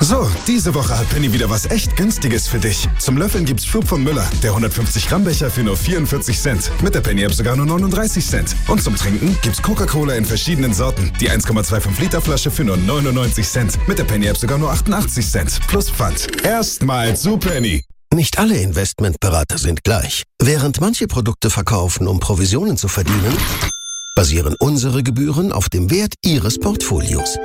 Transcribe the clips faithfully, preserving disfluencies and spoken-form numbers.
So, diese Woche hat Penny wieder was echt Günstiges für dich. Zum Löffeln gibt's Flug von Müller, der hundertfünfzig Gramm Becher für nur vierundvierzig Cent. Mit der Penny-App sogar nur neununddreißig Cent. Und zum Trinken gibt's Coca-Cola in verschiedenen Sorten. Die eins Komma fünfundzwanzig Liter Flasche für nur neunundneunzig Cent. Mit der Penny-App sogar nur achtundachtzig Cent. Plus Pfand. Erstmal zu Penny. Nicht alle Investmentberater sind gleich. Während manche Produkte verkaufen, um Provisionen zu verdienen, basieren unsere Gebühren auf dem Wert Ihres Portfolios.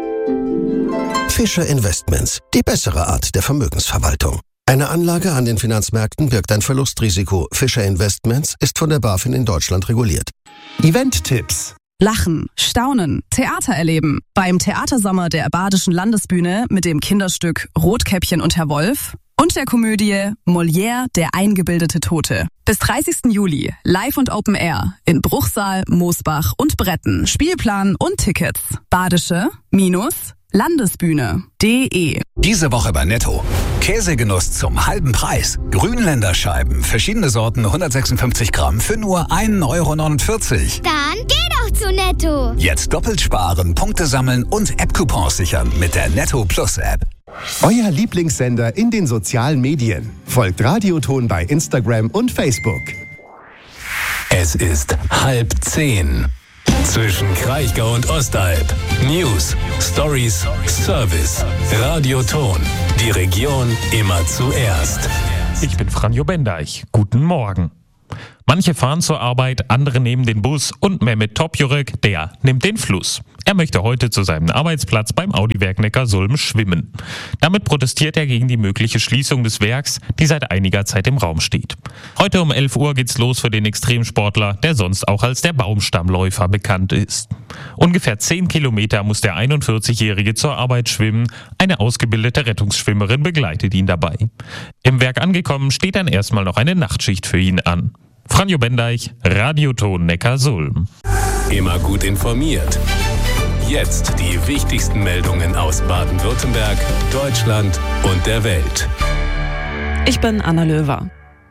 Fischer Investments, die bessere Art der Vermögensverwaltung. Eine Anlage an den Finanzmärkten birgt ein Verlustrisiko. Fischer Investments ist von der BaFin in Deutschland reguliert. Event-Tipps. Lachen, staunen, Theater erleben. Beim Theatersommer der Badischen Landesbühne mit dem Kinderstück Rotkäppchen und Herr Wolf und der Komödie Molière, der eingebildete Tote. Bis dreißigsten Juli live und Open Air in Bruchsal, Moosbach und Bretten. Spielplan und Tickets. Badische Landesbühne punkt de. Diese Woche bei Netto. Käsegenuss zum halben Preis. Grünländerscheiben, verschiedene Sorten, hundertsechsundfünfzig Gramm für nur ein Euro neunundvierzig. Dann geh doch zu Netto. Jetzt doppelt sparen, Punkte sammeln und App-Coupons sichern mit der Netto Plus App. Euer Lieblingssender in den sozialen Medien. Folgt Radioton bei Instagram und Facebook. Es ist halb zehn. Zwischen Kraichgau und Ostalb. News, Stories, Service. Radioton. Die Region immer zuerst. Ich bin Franjo Bendeich. Guten Morgen. Manche fahren zur Arbeit, andere nehmen den Bus und Mehmet Topjurek, der nimmt den Fluss. Er möchte heute zu seinem Arbeitsplatz beim Audi-Werk Neckarsulm schwimmen. Damit protestiert er gegen die mögliche Schließung des Werks, die seit einiger Zeit im Raum steht. Heute um elf Uhr geht's los für den Extremsportler, der sonst auch als der Baumstammläufer bekannt ist. Ungefähr zehn Kilometer muss der einundvierzigjährige zur Arbeit schwimmen. Eine ausgebildete Rettungsschwimmerin begleitet ihn dabei. Im Werk angekommen steht dann erstmal noch eine Nachtschicht für ihn an. Franjo Bendeich, Radioton Neckarsulm. Immer gut informiert. Jetzt die wichtigsten Meldungen aus Baden-Württemberg, Deutschland und der Welt. Ich bin Anna Löwer.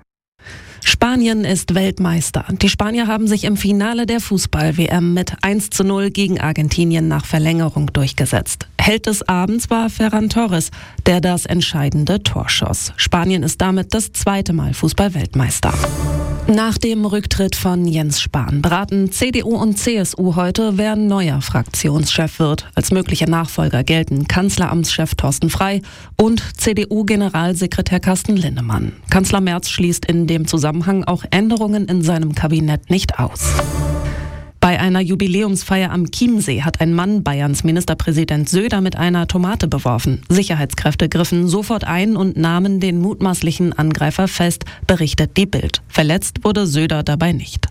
Spanien ist Weltmeister. Die Spanier haben sich im Finale der Fußball-W M mit eins zu null gegen Argentinien nach Verlängerung durchgesetzt. Held des Abends war Ferran Torres, der das entscheidende Tor schoss. Spanien ist damit das zweite Mal Fußball-Weltmeister. Nach dem Rücktritt von Jens Spahn beraten C D U und C S U heute, wer neuer Fraktionschef wird. Als mögliche Nachfolger gelten Kanzleramtschef Thorsten Frey und C D U-Generalsekretär Carsten Linnemann. Kanzler Merz schließt in dem Zusammenhang auch Änderungen in seinem Kabinett nicht aus. Bei einer Jubiläumsfeier am Chiemsee hat ein Mann Bayerns Ministerpräsident Söder mit einer Tomate beworfen. Sicherheitskräfte griffen sofort ein und nahmen den mutmaßlichen Angreifer fest, berichtet die Bild. Verletzt wurde Söder dabei nicht.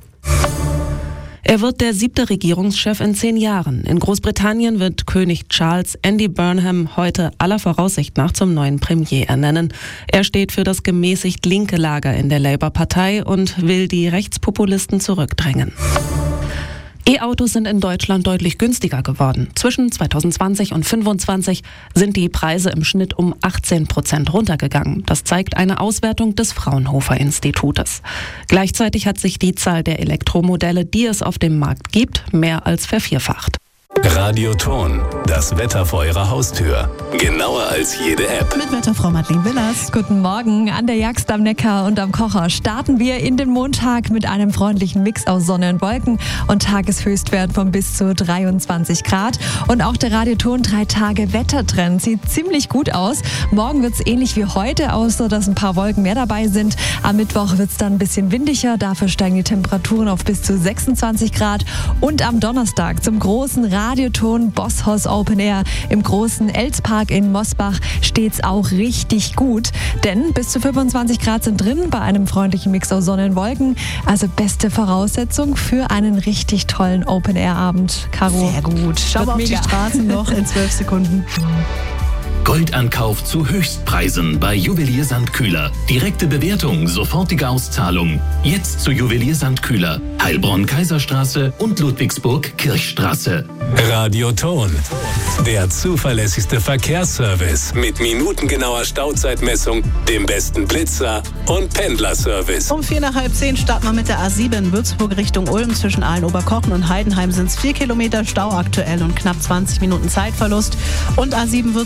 Er wird der siebte Regierungschef in zehn Jahren. In Großbritannien wird König Charles Andy Burnham heute aller Voraussicht nach zum neuen Premier ernennen. Er steht für das gemäßigt linke Lager in der Labour-Partei und will die Rechtspopulisten zurückdrängen. E-Autos sind in Deutschland deutlich günstiger geworden. Zwischen zweitausendzwanzig und fünfundzwanzig sind die Preise im Schnitt um achtzehn Prozent runtergegangen. Das zeigt eine Auswertung des Fraunhofer Institutes. Gleichzeitig hat sich die Zahl der Elektromodelle, die es auf dem Markt gibt, mehr als vervierfacht. Radioton, das Wetter vor Ihrer Haustür. Genauer als jede App. Mit Wetterfrau Madeleine Willers. Guten Morgen. An der Jagst am Neckar und am Kocher starten wir in den Montag mit einem freundlichen Mix aus Sonne und Wolken und Tageshöchstwert von bis zu dreiundzwanzig Grad. Und auch der Radioton drei Tage Wettertrend sieht ziemlich gut aus. Morgen wird es ähnlich wie heute, außer dass ein paar Wolken mehr dabei sind. Am Mittwoch wird es dann ein bisschen windiger. Dafür steigen die Temperaturen auf bis zu sechsundzwanzig Grad. Und am Donnerstag zum großen Radioton Bosshaus Open Air im großen Elspark in Mosbach steht's auch richtig gut, denn bis zu fünfundzwanzig Grad sind drin bei einem freundlichen Mix aus Sonne und Wolken. Also beste Voraussetzung für einen richtig tollen Open Air Abend. Caro. Sehr gut. Schau mal auf die Straßen noch in zwölf Sekunden. Goldankauf zu Höchstpreisen bei Juwelier Sandkühler. Direkte Bewertung, sofortige Auszahlung. Jetzt zu Juwelier Sandkühler. Heilbronn-Kaiserstraße und Ludwigsburg-Kirchstraße. Radioton, der zuverlässigste Verkehrsservice mit minutengenauer Stauzeitmessung, dem besten Blitzer und Pendlerservice. Um vier nach halb zehn starten wir mit der A sieben Würzburg Richtung Ulm. Zwischen Aalen-Oberkochen und Heidenheim sind es vier Kilometer Stau aktuell und knapp zwanzig Minuten Zeitverlust. Und A sieben Würzburg Richtung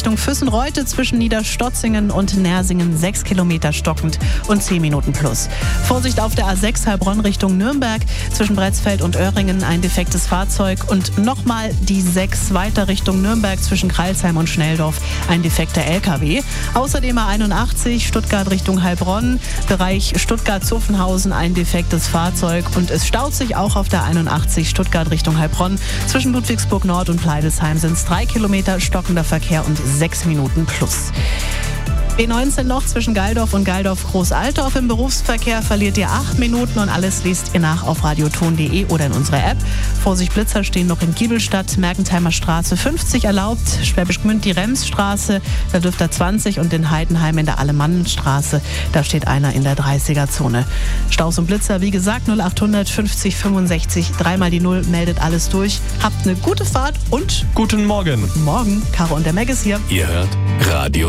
Richtung Füssen-Reute zwischen Niederstotzingen und Nersingen sechs Kilometer stockend und zehn Minuten plus. Vorsicht auf der A sechs Heilbronn Richtung Nürnberg zwischen Bretzfeld und Öhringen ein defektes Fahrzeug und nochmal die sechs weiter Richtung Nürnberg zwischen Kreilsheim und Schnelldorf ein defekter L K W. Außerdem A einundachtzig Stuttgart Richtung Heilbronn, Bereich Stuttgart-Zuffenhausen ein defektes Fahrzeug und es staut sich auch auf der einundachtzig Stuttgart Richtung Heilbronn. Zwischen Ludwigsburg Nord und Pleidelsheim sind es drei Kilometer stockender Verkehr und sechs Minuten plus. B neunzehn noch zwischen Geildorf und Geildorf-Großaltorf im Berufsverkehr verliert ihr acht Minuten und alles liest ihr nach auf radioton punkt de oder in unserer App. Vorsicht Blitzer stehen noch in Giebelstadt, Mergentheimer Straße fünfzig erlaubt, Schwäbisch Gmünd die Remsstraße, da dürfte zwanzig und in Heidenheim in der Alemannenstraße, da steht einer in der dreißiger-Zone. Staus und Blitzer, wie gesagt, null achthundert fünfzig fünfundsechzig, dreimal die Null, meldet alles durch. Habt eine gute Fahrt und guten Morgen. Guten Morgen, Caro und der Meg ist hier. Ihr hört Radio